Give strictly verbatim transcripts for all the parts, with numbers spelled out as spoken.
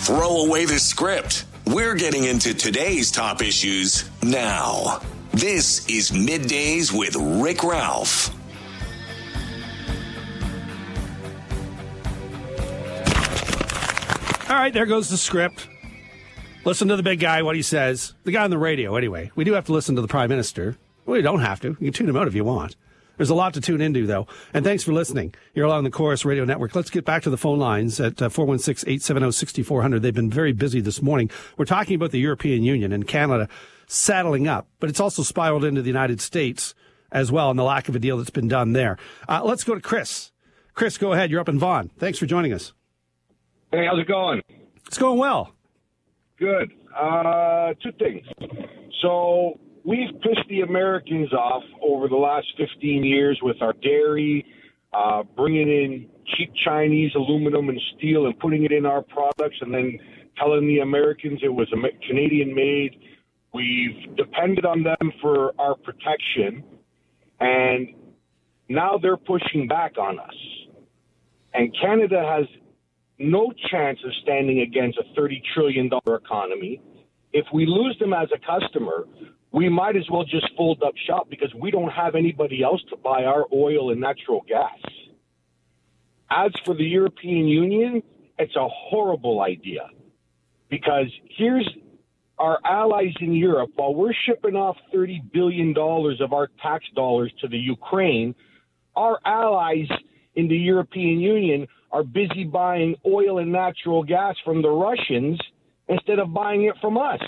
Throw away the script. We're getting into today's top issues now. This is Middays with Rick Ralph. All right, there goes the script. Listen to the big guy, what he says. The guy on the radio, anyway. We do have to listen to the Prime Minister. Well, you don't have to. You can tune him out if you want. There's a lot to tune into, though. And thanks for listening. You're along the Chorus Radio Network. Let's get back to the phone lines at uh, four one six, eight seven zero, six four zero zero. They've been very busy this morning. We're talking about the European Union and Canada saddling up, but it's also spiraled into the United States as well and the lack of a deal that's been done there. Uh, let's go to Chris. Chris, go ahead. You're up in Vaughan. Thanks for joining us. Hey, how's it going? It's going well. Good. Uh, two things. So we've pissed the Americans off over the last fifteen years with our dairy, uh, bringing in cheap Chinese aluminum and steel and putting it in our products and then telling the Americans it was Canadian-made. We've depended on them for our protection, and now they're pushing back on us. And Canada has no chance of standing against a thirty trillion dollars economy. If we lose them as a customer, we might as well just fold up shop because we don't have anybody else to buy our oil and natural gas. As for the European Union, it's a horrible idea because here's our allies in Europe. While we're shipping off thirty billion dollars of our tax dollars to the Ukraine, our allies in the European Union are busy buying oil and natural gas from the Russians instead of buying it from us.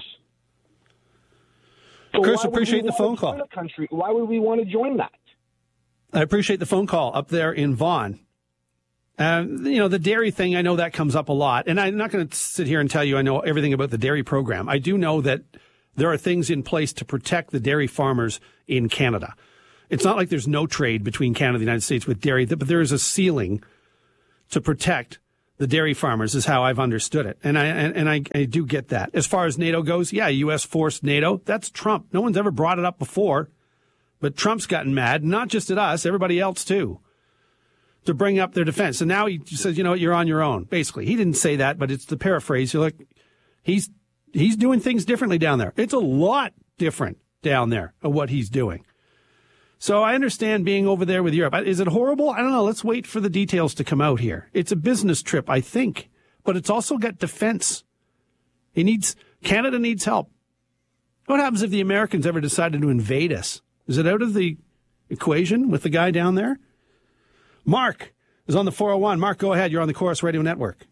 So Chris, appreciate the phone call. Country? Why would we want to join that? I appreciate the phone call up there in Vaughan. Um, you know, the dairy thing, I know that comes up a lot. And I'm not going to sit here and tell you I know everything about the dairy program. I do know that there are things in place to protect the dairy farmers in Canada. It's not like there's no trade between Canada and the United States with dairy, but there is a ceiling to protect the dairy farmers is how I've understood it. And I and, and I, I do get that. As far as NATO goes, yeah, U S forced NATO. That's Trump. No one's ever brought it up before. But Trump's gotten mad, not just at us, everybody else too, to bring up their defense. And now he says, you know what, you're on your own. Basically, he didn't say that, but it's the paraphrase. You're like, he's he's doing things differently down there. It's a lot different down there of what he's doing. So I understand being over there with Europe. Is it horrible? I don't know. Let's wait for the details to come out here. It's a business trip, I think, but it's also got defense. He needs Canada needs help. What happens if the Americans ever decided to invade us? Is it out of the equation with the guy down there? Mark is on the four oh one. Mark, go ahead. You're on the Chorus Radio Network.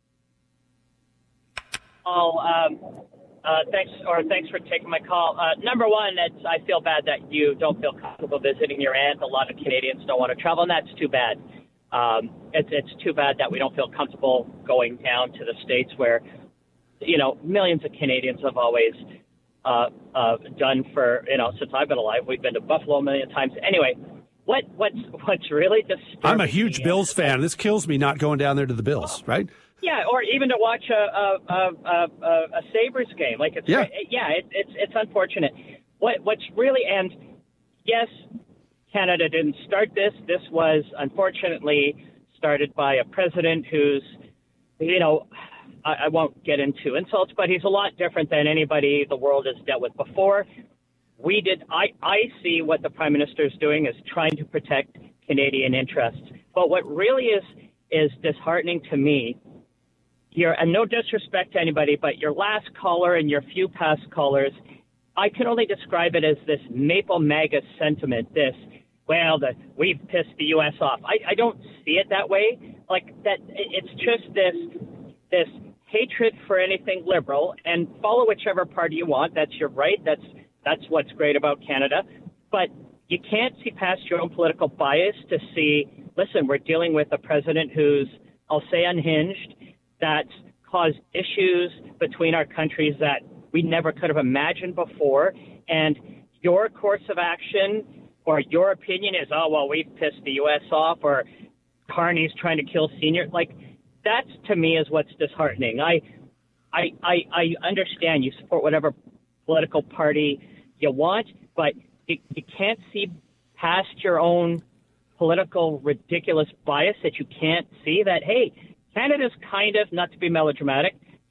Oh, um, uh, thanks, or thanks for taking my call. Uh, number one, it's, I feel bad that you don't feel comfortable visiting your aunt. A lot of Canadians don't want to travel, and that's too bad. Um, it's, it's too bad that we don't feel comfortable going down to the States where, you know, millions of Canadians have always uh, uh, done for, you know, since I've been alive. We've been to Buffalo a million times. Anyway, what what's what's really disturbing? I'm a huge Bills fan. This kills me not going down there to the Bills, right? Yeah, or even to watch a a, a, a, a Sabres game. Like it's yeah, yeah it, it's it's unfortunate. What what's really and yes, Canada didn't start this. This was unfortunately started by a president who's, you know, I, I won't get into insults, but he's a lot different than anybody the world has dealt with before. We did. I I see what the Prime Minister is doing is trying to protect Canadian interests. But what really is is disheartening to me. You're, and no disrespect to anybody, but your last caller and your few past callers, I can only describe it as this Maple MAGA sentiment, this, well, the, we've pissed the U S off. I, I don't see it that way. Like, that, it's just this this hatred for anything liberal, and follow whichever party you want. That's your right. That's, that's what's great about Canada. But you can't see past your own political bias to see, listen, we're dealing with a president who's, I'll say, unhinged, that's caused issues between our countries that we never could have imagined before. And your course of action or your opinion is, oh, well, we've pissed the U S off, or Carney's trying to kill senior. Like, that's, to me, is what's disheartening. I, I, I, I understand you support whatever political party you want, but you, you can't see past your own political ridiculous bias that you can't see that, hey, Canada's kind of, not to be melodramatic,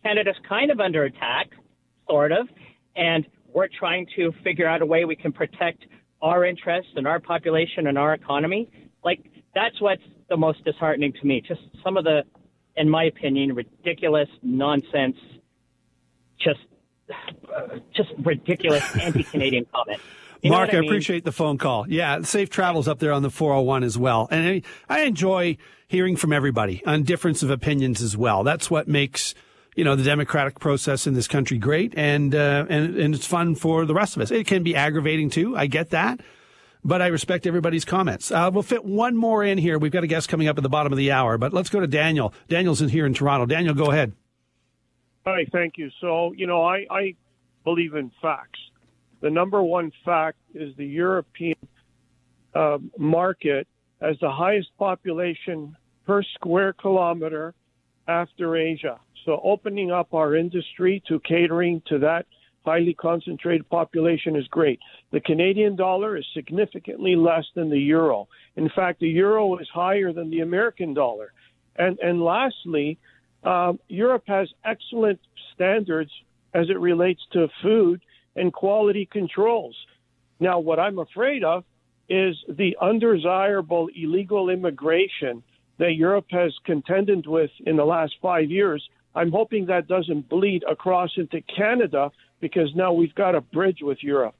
Canada's kind of under attack, sort of, and we're trying to figure out a way we can protect our interests and our population and our economy. Like, that's what's the most disheartening to me. Just some of the, in my opinion, ridiculous nonsense, just uh, just ridiculous anti-Canadian comment. You Mark, I, I mean? appreciate the phone call. Yeah, safe travels up there on the four oh one as well. And I, I enjoy hearing from everybody on difference of opinions as well. That's what makes, you know, the democratic process in this country great, and uh, and and it's fun for the rest of us. It can be aggravating too. I get that, but I respect everybody's comments. Uh, we'll fit one more in here. We've got a guest coming up at the bottom of the hour, but let's go to Daniel. Daniel's in here in Toronto. Daniel, go ahead. Hi, thank you. So, you know, I, I believe in facts. The number one fact is the European uh, market has the highest population per square kilometer after Asia. So opening up our industry to catering to that highly concentrated population is great. The Canadian dollar is significantly less than the euro. In fact, the euro is higher than the American dollar. And, and lastly, um, Europe has excellent standards as it relates to food and quality controls. Now, what I'm afraid of is the undesirable illegal immigration that Europe has contended with in the last five years. I'm hoping that doesn't bleed across into Canada, because now we've got a bridge with Europe.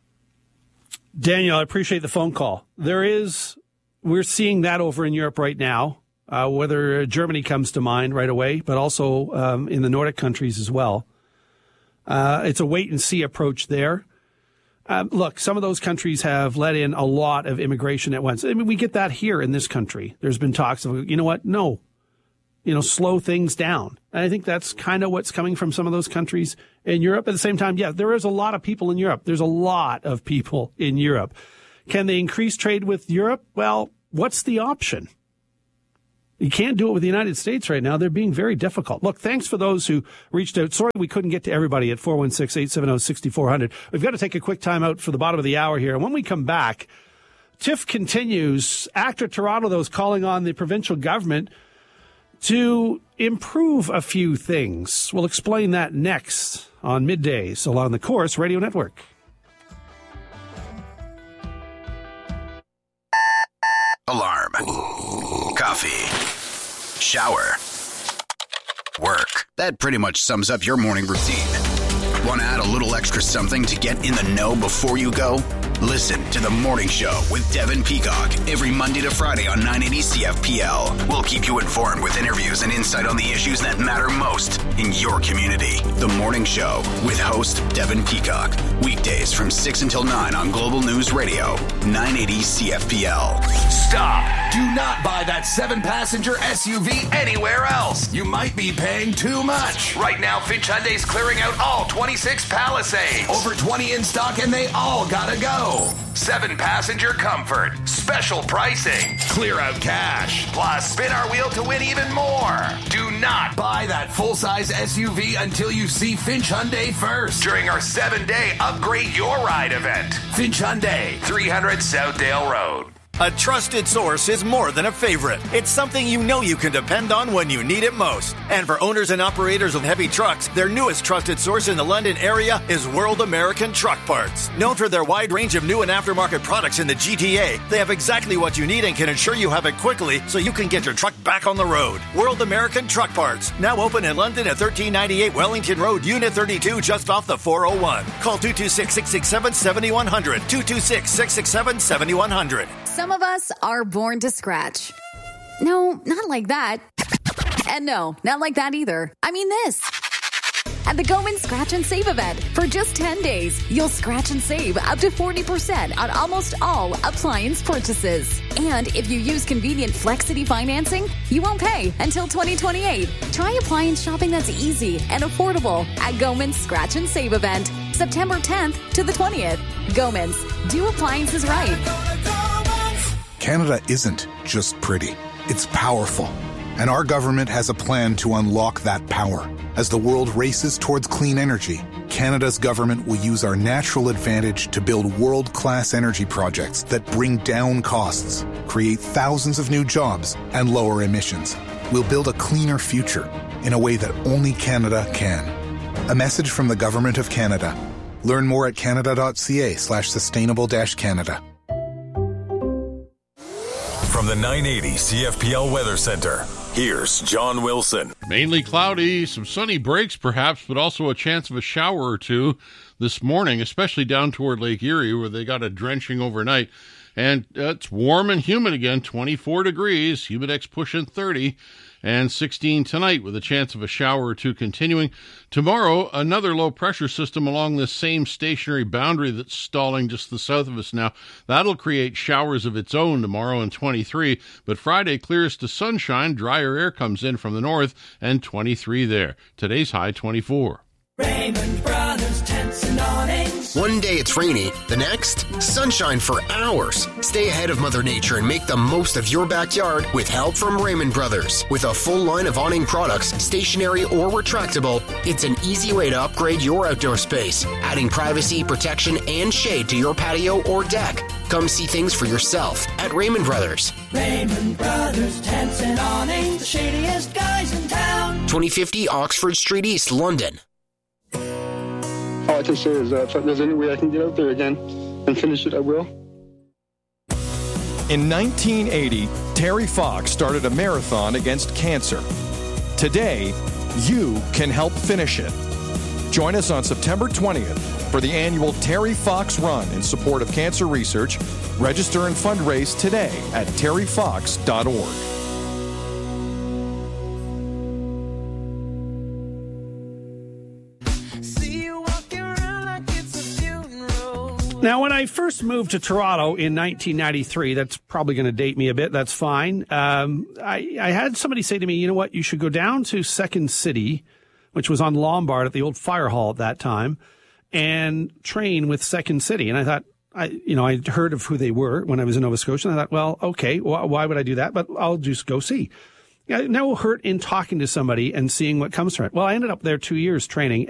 Daniel, I appreciate the phone call. There is, we're seeing that over in Europe right now, uh, whether Germany comes to mind right away, but also um, in the Nordic countries as well. Uh, it's a wait-and-see approach there. Um, look, some of those countries have let in a lot of immigration at once. I mean, we get that here in this country. There's been talks of, you know what, no, you know, slow things down. And I think that's kind of what's coming from some of those countries in Europe. At the same time, yeah, there is a lot of people in Europe. There's a lot of people in Europe. Can they increase trade with Europe? Well, what's the option? You can't do it with the United States right now. They're being very difficult. Look, thanks for those who reached out. Sorry we couldn't get to everybody at four one six, eight seven zero, six four zero zero. We've got to take a quick time out for the bottom of the hour here. And when we come back, Tiff continues. Actor Toronto, though, is calling on the provincial government to improve a few things. We'll explain that next on Middays along the Corus Radio Network. Alarm. Coffee. Shower. Work. That pretty much sums up your morning routine. Want to add a little extra something to get in the know before you go? Listen to The Morning Show with Devin Peacock every Monday to Friday on nine eighty C F P L. We'll keep you informed with interviews and insight on the issues that matter most in your community. The Morning Show with host Devin Peacock. Weekdays from six until nine on Global News Radio, nine eighty C F P L. Stop! Do not buy that seven-passenger S U V anywhere else. You might be paying too much. Right now, Finch Hyundai's clearing out all twenty-six Palisades. Over twenty in stock, and they all gotta go. Seven-passenger comfort. Special pricing. Clear out cash. Plus, spin our wheel to win even more. Do not buy that full-size S U V until you see Finch Hyundai first during our seven-day Upgrade Your Ride event. Finch Hyundai, three hundred Southdale Road. A trusted source is more than a favorite. It's something you know you can depend on when you need it most. And for owners and operators of heavy trucks, their newest trusted source in the London area is World American Truck Parts. Known for their wide range of new and aftermarket products in the G T A, they have exactly what you need and can ensure you have it quickly so you can get your truck back on the road. World American Truck Parts, now open in London at thirteen ninety-eight Wellington Road, Unit thirty-two, just off the four oh one. Call two two six, six six seven, seven one zero zero, two two six, six six seven, seven one zero zero. Some of us are born to scratch. No, not like that. And no, not like that either. I mean this. At the Goman Scratch and Save event, for just ten days, you'll scratch and save up to forty percent on almost all appliance purchases. And if you use convenient Flexity financing, you won't pay until twenty twenty-eight. Try appliance shopping that's easy and affordable at Goman's Scratch and Save event, September tenth to the twentieth. Goman's, do appliances right. Canada isn't just pretty, it's powerful. And our government has a plan to unlock that power. As the world races towards clean energy, Canada's government will use our natural advantage to build world-class energy projects that bring down costs, create thousands of new jobs, and lower emissions. We'll build a cleaner future, in a way that only Canada can. A message from the Government of Canada. Learn more at canada.ca slash sustainable dash Canada. From the nine eighty C F P L Weather Center, here's John Wilson. Mainly cloudy, some sunny breaks perhaps, but also a chance of a shower or two this morning, especially down toward Lake Erie, where they got a drenching overnight. And uh, it's warm and humid again, twenty-four degrees, Humidex pushing thirty, and sixteen tonight with a chance of a shower or two continuing. Tomorrow, another low-pressure system along this same stationary boundary that's stalling just to the south of us now. That'll create showers of its own tomorrow and twenty-three, but Friday clears to sunshine, drier air comes in from the north, and twenty-three there. Today's high, twenty-four. Raymond Brothers Tents and Awnings. One day it's rainy, the next, sunshine for hours. Stay ahead of Mother Nature and make the most of your backyard with help from Raymond Brothers. With a full line of awning products, stationary or retractable, it's an easy way to upgrade your outdoor space, adding privacy, protection, and shade to your patio or deck. Come see things for yourself at Raymond Brothers. Raymond Brothers Tents and Awnings, the shadiest guys in town. twenty fifty Oxford Street East, London. All I can say is that if there's any way I can get out there again and finish it, I will. In nineteen eighty, Terry Fox started a marathon against cancer. Today, you can help finish it. Join us on September twentieth for the annual Terry Fox Run in support of cancer research. Register and fundraise today at terry fox dot org. Now, when I first moved to Toronto in nineteen ninety-three, that's probably going to date me a bit. That's fine. Um, I, I had somebody say to me, you know what, you should go down to Second City, which was on Lombard at the old fire hall at that time, and train with Second City. And I thought, I, you know, I'd heard of who they were when I was in Nova Scotia. And I thought, well, okay, wh- why would I do that? But I'll just go see. No hurt in talking to somebody and seeing what comes from it. Well, I ended up there two years training.